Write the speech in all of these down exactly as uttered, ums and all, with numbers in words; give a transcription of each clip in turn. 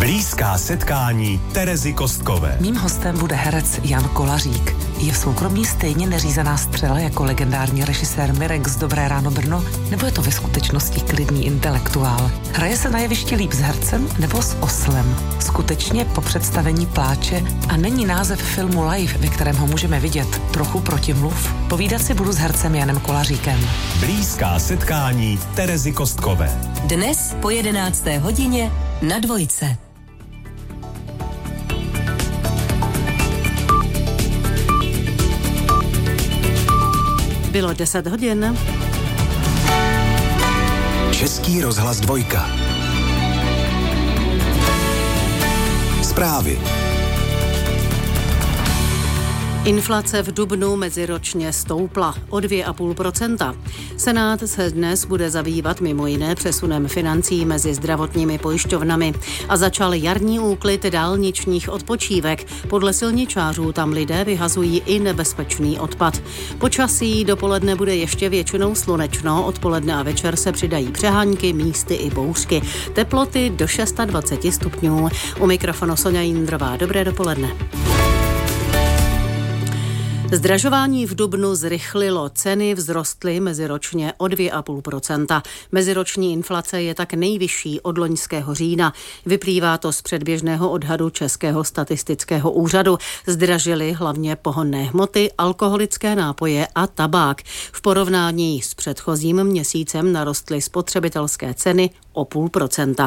Blízká setkání Terezy Kostkové. Mým hostem bude herec Jan Kolařík. Je v soukromí stejně neřízená střela jako legendární režisér Mirek z Dobré ráno Brno, nebo je to ve skutečnosti klidný intelektuál? Hraje se na jevišti líp s hercem nebo s oslem? Skutečně po představení pláče a není název filmu Live, ve kterém ho můžeme vidět, trochu protimluv? Povídat si budu s hercem Janem Kolaříkem. Blízká setkání Terezy Kostkové. Dnes po jedenácté hodině na Dvojce. Bylo deset hodin. Český rozhlas Dvojka. Zprávy. Inflace v dubnu meziročně stoupla o dvě celá pět procenta. Senát se dnes bude zabývat mimo jiné přesunem financí mezi zdravotními pojišťovnami a začal jarní úklid dálničních odpočívek. Podle silničářů tam lidé vyhazují i nebezpečný odpad. Počasí dopoledne bude ještě většinou slunečno, odpoledne a večer se přidají přehánky, místy i bouřky. Teploty do dvacet šest stupňů. U mikrofonu Soňa Jindrová. Dobré dopoledne. Zdražování v dubnu zrychlilo, ceny vzrostly meziročně o dvě celá pět procenta. Meziroční inflace je tak nejvyšší od loňského října. Vyplývá to z předběžného odhadu Českého statistického úřadu. Zdražily hlavně pohonné hmoty, alkoholické nápoje a tabák. V porovnání s předchozím měsícem narostly spotřebitelské ceny o půl procenta.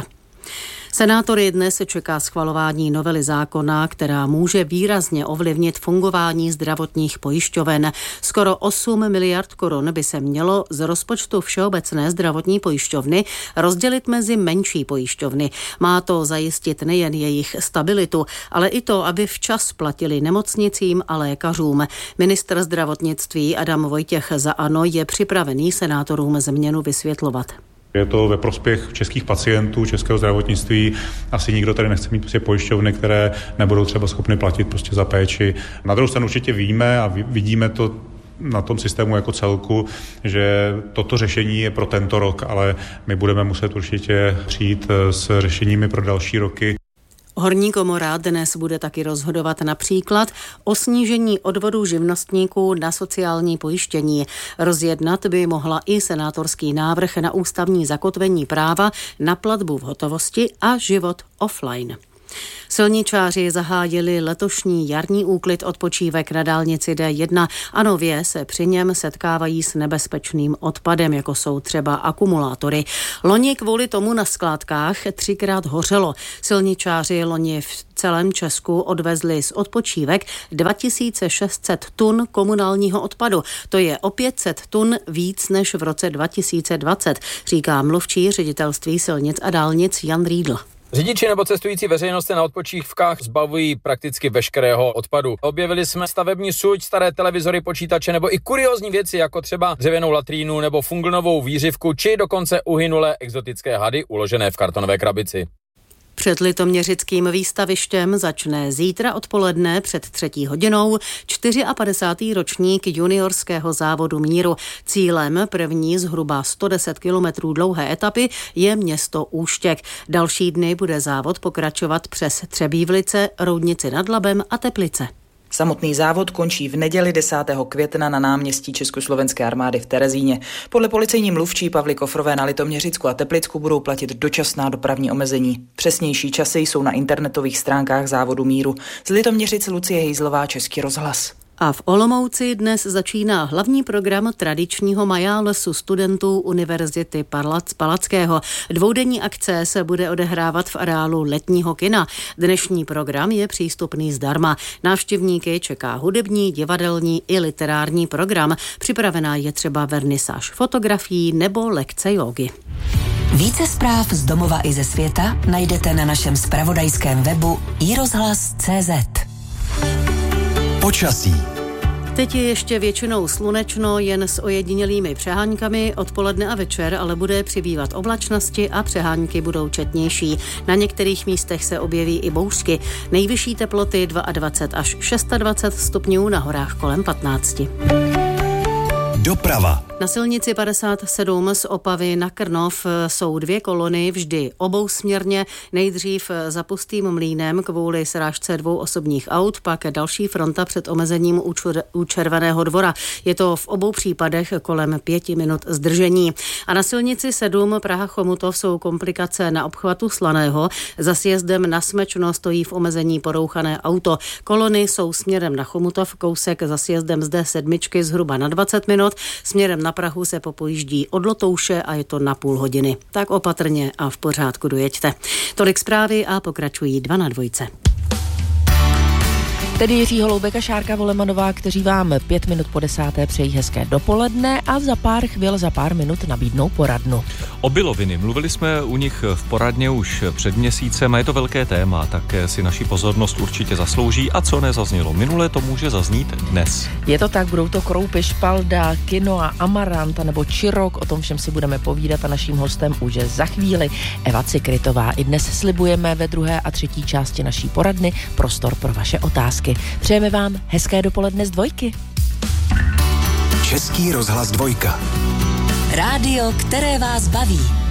Senátory dnes se čeká schvalování novely zákona, která může výrazně ovlivnit fungování zdravotních pojišťoven. Skoro osm miliard korun by se mělo z rozpočtu Všeobecné zdravotní pojišťovny rozdělit mezi menší pojišťovny. Má to zajistit nejen jejich stabilitu, ale i to, aby včas platili nemocnicím a lékařům. Ministr zdravotnictví Adam Vojtěch za ANO je připravený senátorům změnu vysvětlovat. Je to ve prospěch českých pacientů, českého zdravotnictví. Asi nikdo tady nechce mít prostě pojišťovny, které nebudou třeba schopny platit prostě za péči. Na druhou stranu určitě víme a vidíme to na tom systému jako celku, že toto řešení je pro tento rok, ale my budeme muset určitě přijít s řešeními pro další roky. Horní komora dnes bude taky rozhodovat například o snížení odvodů živnostníků na sociální pojištění. Rozjednat by mohla i senátorský návrh na ústavní zakotvení práva na platbu v hotovosti a život offline. Silničáři zahájili letošní jarní úklid odpočívek na dálnici D jedna a nově se při něm setkávají s nebezpečným odpadem, jako jsou třeba akumulátory. Loni kvůli tomu na skládkách třikrát hořelo. Silničáři loni v celém Česku odvezli z odpočívek dva tisíce šest set tun komunálního odpadu. To je o pět set tun víc než v roce dva tisíce dvacet, říká mluvčí ředitelství silnic a dálnic Jan Riedl. Řidiči nebo cestující veřejnost se na odpočívkách zbavují prakticky veškerého odpadu. Objevili jsme stavební suť, staré televizory, počítače nebo i kuriózní věci, jako třeba dřevěnou latrínu nebo funglnovou výřivku, či dokonce uhynulé exotické hady uložené v kartonové krabici. Před litoměřickým výstavištěm začne zítra odpoledne před třetí hodinou padesátý čtvrtý ročník juniorského závodu míru. Cílem první zhruba sto deset kilometrů dlouhé etapy je město Úštěk. Další dny bude závod pokračovat přes Třebívlice, Roudnici nad Labem a Teplice. Samotný závod končí v neděli desátého května na náměstí Československé armády v Terezíně. Podle policejní mluvčí Pavly Kofrové na Litoměřicku a Teplicku budou platit dočasná dopravní omezení. Přesnější časy jsou na internetových stránkách závodu míru. Z Litoměřic Lucie Hejzlová, Český rozhlas. A v Olomouci dnes začíná hlavní program tradičního majálesu studentů Univerzity Palackého. Dvoudenní akce se bude odehrávat v areálu letního kina. Dnešní program je přístupný zdarma. Návštěvníky čeká hudební, divadelní i literární program. Připravená je třeba vernisáž fotografií nebo lekce jógy. Více zpráv z domova i ze světa najdete na našem zpravodajském webu i rozhlas tečka cé zet. Počasí. Teď je ještě většinou slunečno, jen s ojedinělými přeháňkami, odpoledne a večer ale bude přibývat oblačnosti a přehánky budou četnější. Na některých místech se objeví i bouřky. Nejvyšší teploty dvacet dva až dvacet šest stupňů, na horách kolem patnáct. Doprava. Na silnici padesát sedm z Opavy na Krnov jsou dvě kolony vždy obousměrně. Nejdřív za Pustým Mlýnem kvůli srážce dvou osobních aut, pak další fronta před omezením u, čur, u Červeného Dvora. Je to v obou případech kolem pěti minut zdržení. A na silnici sedm Praha-Chomutov jsou komplikace na obchvatu Slaného. Za sjezdem na Smečno stojí v omezení porouchané auto. Kolony jsou směrem na Chomutov, kousek za sjezdem z D sedm zhruba na dvacet minut. Směrem na Prahu se popojíždí od Lotouše a je to na půl hodiny. Tak opatrně a v pořádku dojeďte. Tolik zprávy a pokračují dva na dvojce. Tedy Jiří Holoubek a Šárka Volemanová, kteří vám pět minut po desáté přejí hezké dopoledne a za pár chvil, za pár minut nabídnou poradnu. Obiloviny. Mluvili jsme u nich v poradně už před měsícem a je to velké téma, tak si naši pozornost určitě zaslouží a co nezaznělo minule, to může zaznít dnes. Je to tak, budou to kroupy, špalda, quinoa, amarant nebo čirok, o tom všem si budeme povídat a naším hostem už je za chvíli Eva Cikrytová. I dnes slibujeme ve druhé a třetí části naší poradny prostor pro vaše otázky. Přejeme vám hezké dopoledne z dvojky. Český rozhlas dvojka. Rádio, které vás baví.